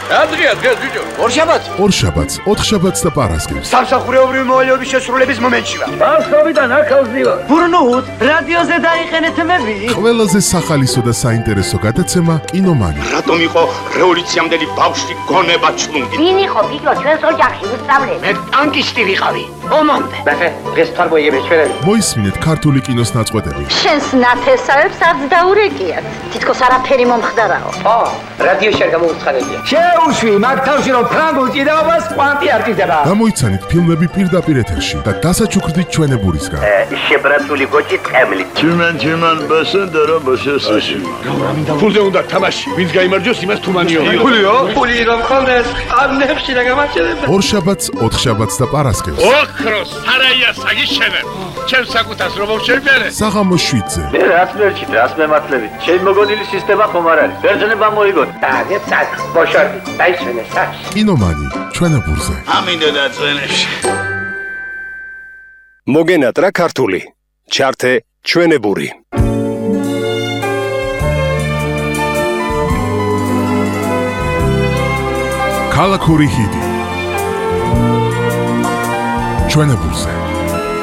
რა დღეა დღეს ბიჭო? ორშაბათს, ოთხშაბათს და პარასკევს. სამსახურეობრივი მოვალეობის შესრულების მომენტში ვარ. ბავშვობიდან აქავს დივარ. ბურნუთ, რადიოზე დაიხენეთ მები. ყველაზე სახალისო და საინტერესო გადაცემა კინომანი. რატომ იყო რევოლუციამდელი ბავშვი გონება ჩლუნგი? ვინ იყო ბიჭო ჩვენს ოჯახში უსწავლე? მე ტანკისტი ვიყავი. ომამდე. ნახე, დღეს თარბოიების ჩვენები. მოისმინეთ ქართული კინოს ნაწყვეტები. შენს ნათესავებს არც დაურეკიათ. თითქოს არაფერი მომხდარაო. რადიოში არ გამოუცხადებია. შეუშვი, მაგ თავში რომ ფრანგულ ჭიდაობას კვანტი არ ჭირდება. გამოიცანით ფილმები პირდაპირ ეთერში და დასაჩუქრდით ჩვენებურისგან. შებრაცული გოჭი წემლი. Чиман басендера басесაში. ფულზე უნდა თამაში. ვინც გაიმარჯვოს, იმას თუმანიო. ფული რომ ხონდეს, ამნებში რა გამარჯვება. ორშაბათს, ოთხშაბათს და პარასკევს. ოქროს სარაია საგიშენებ. ჩემ საკუთას რომ შევბერე. საღამოს 7-ზე. მე რაც მერჩით, რაც მემართლებით. ჩემი მოგონილი სისტემა ხომ არ არის. ბერძნება მოიგოთ. დაგეცაკ, ბოშორდი, დაიშვენე სახში. კინომანი, ჩვენებურზე. ამინდო დაწვენებში. მოგენატრა ქართული. ჩართე ჩვენებური. ქალაქური ჰიდი. ჩვენებურზე.